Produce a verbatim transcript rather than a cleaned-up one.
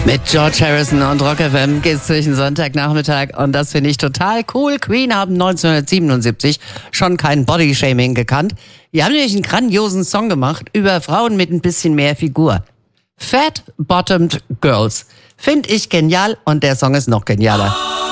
Mit George Harrison und Rock F M geht's durch den Sonntagnachmittag und das finde ich total cool. Queen haben neunzehnhundertsiebenundsiebzig schon kein Bodyshaming gekannt. Die haben nämlich einen grandiosen Song gemacht über Frauen mit ein bisschen mehr Figur. Fat Bottomed Girls. Finde ich genial und der Song ist noch genialer.